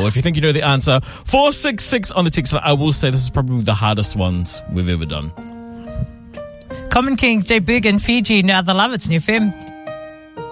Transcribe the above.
well. If you think you know the answer, 466 on the text line. I will say this is probably the hardest ones we've ever done. Common Kings, Jay Bergen, Fiji, Now the Love, it's New FM.